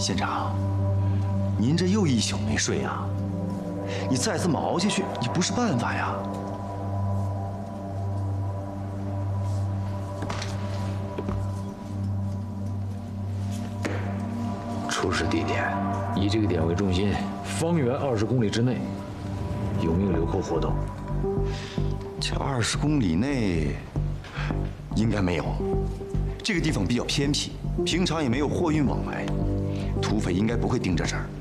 县长，您这又一宿没睡呀？你再这么熬下去也不是办法呀。 出事地点以这个点为中心，方圆20公里之内有没有流寇活动？ 这20公里内应该没有。这个地方比较偏僻，平常也没有货运往来，土匪应该不会盯着这儿。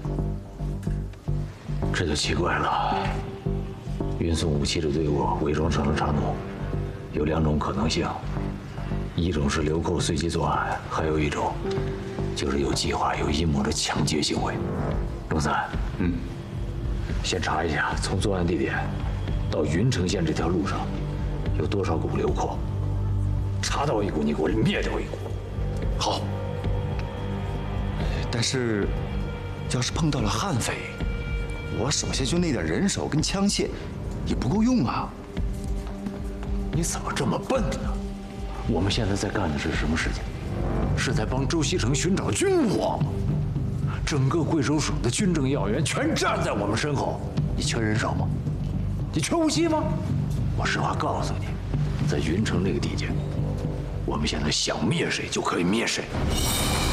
这就奇怪了。运送武器的队伍伪装成了茶农，有2种可能性：一种是流寇随机作案，还有一种就是有计划、有阴谋的抢劫行为。龙三，先查一下从作案地点到云城县这条路上有多少股流寇，查到一股你给我灭掉一股。 好。但是，要是碰到了悍匪，我手下就那点人手跟枪械，也不够用啊。 你怎么这么笨呢？我们现在在干的是什么事情？是在帮周锡成寻找军火吗？整个贵州省的军政要员全站在我们身后，你缺人手吗？你缺武器吗？我实话告诉你，在云城那个地界，我们现在想灭谁就可以灭谁。